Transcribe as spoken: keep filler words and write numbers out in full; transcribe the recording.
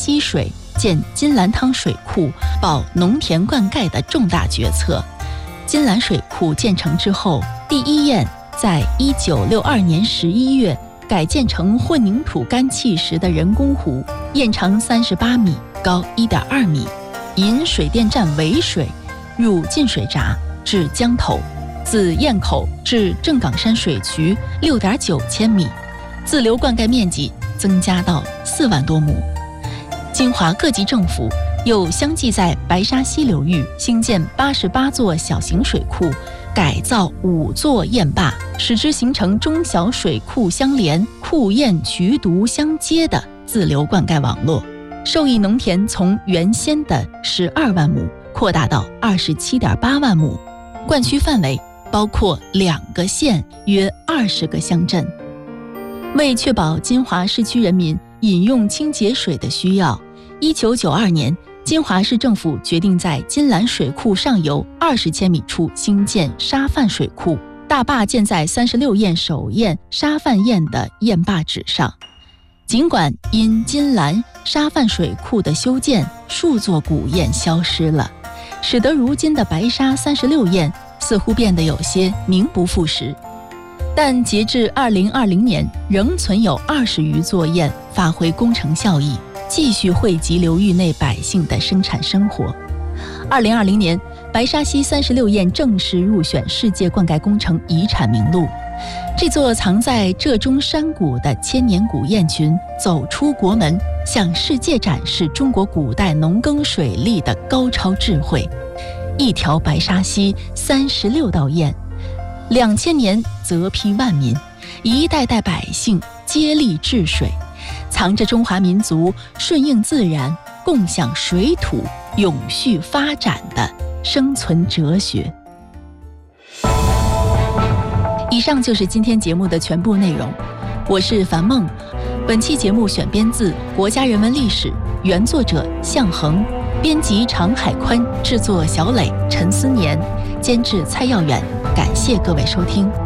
溪水建金兰汤水库，保农田灌溉的重大决策。金兰水库建成之后，第一堰在一九六二年十一月改建成混凝土干砌石的人工湖，堰长三十八米，高一点二米，引水电站尾水入进水闸至江头，自堰口至正岗山水渠六点九千米，自流灌溉面积增加到四万多亩。金华各级政府又相继在白沙溪流域兴建八十八座小型水库，改造五座堰坝，使之形成中小水库相连、库堰渠渎相接的自流灌溉网络。受益农田从原先的十二万亩扩大到二十七点八万亩，灌区范围包括两个县，约二十个乡镇。为确保金华市区人民饮用清洁水的需要，一九九二年，金华市政府决定在金兰水库上游二十千米处兴建沙泛水库，大坝建在三十六堰首堰沙泛堰的堰坝址上。尽管因金兰沙泛水库的修建，数座古堰消失了，使得如今的白沙三十六堰似乎变得有些名不副实，但截至二零二零年，仍存有二十余座堰发挥工程效益，继续惠及流域内百姓的生产生活。二零二零年，白沙溪三十六堰正式入选世界灌溉工程遗产名录。这座藏在浙中山谷的千年古堰群走出国门，向世界展示中国古代农耕水利的高超智慧。一条白沙溪，三十六道堰，两千年泽披万民，一代代百姓接力治水，藏着中华民族顺应自然、共享水土、永续发展的生存哲学。以上就是今天节目的全部内容，我是樊梦。本期节目选编自《国家人文历史》，原作者向恒，编辑常海坤，制作小磊、陈思年，监制蔡耀远。感谢各位收听。